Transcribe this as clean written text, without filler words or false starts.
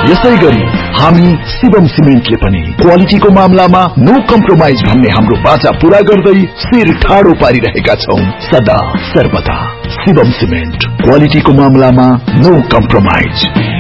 यसैगरी हामी शिवम सिमेन्टले पनि क्वालिटीको मामलामा नो कम्प्रोमाइज भन्ने हाम्रो बाचा पूरा गर्दै शिर ठाडो पारिरहेका छौं सदा सर्वदा। शिवम सिमेन्ट क्वालिटीको मामलामा नो कम्प्रोमाइज।